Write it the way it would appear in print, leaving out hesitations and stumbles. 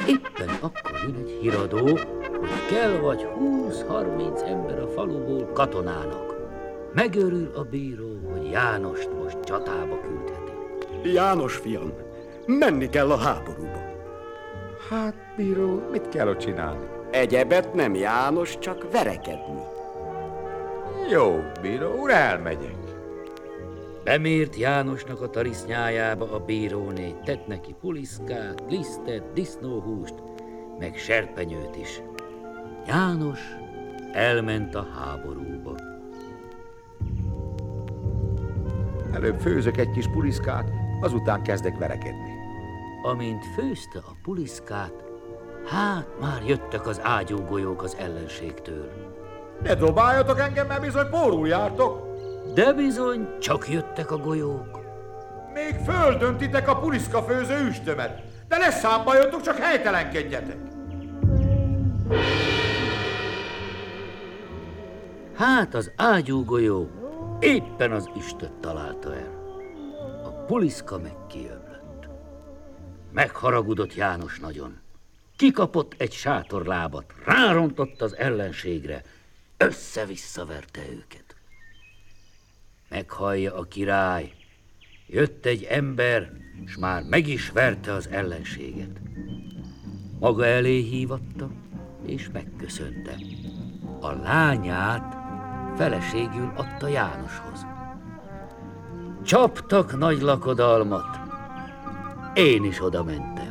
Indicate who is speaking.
Speaker 1: Éppen akkor jön egy híradó, hogy kell vagy 20-30 ember a faluból katonának. Megörül a bíró, hogy Jánost most csatába küldheti.
Speaker 2: János fiam, menni kell a háborúba.
Speaker 3: Hát, bíró, mit kell ott csinálni?
Speaker 2: Egyebet nem, János, csak verekedni.
Speaker 3: Jó, bíró úr, elmegyek.
Speaker 1: Bemért Jánosnak a tarisznyájába a bíróné, tett neki puliszkát, lisztet, disznóhúst, meg serpenyőt is. János elment a háborúba.
Speaker 3: Előbb főzök egy kis puliszkát, azután kezdek verekedni.
Speaker 1: Amint főzte a puliszkát, hát már jöttek az ágyúgolyók az ellenségtől.
Speaker 3: Ne dobáljatok engem, mert bizony pórul jártok.
Speaker 1: De bizony csak jöttek a golyók.
Speaker 3: Még földöntitek a puliszkafőző üstömet, de ne számba jöttök, csak helytelenkedjetek.
Speaker 1: Hát az ágyúgolyó éppen az üstöt találta el. A puliszka meg kiömlött. Megharagudott János nagyon. Kikapott egy sátorlábat, rárontott az ellenségre, össze-visszaverte őket. Meghallja a király, jött egy ember, s már meg is verte az ellenséget. Maga elé hívatta, és megköszönte. A lányát feleségül adta Jánoshoz. Csaptak nagy lakodalmat, én is oda mentem.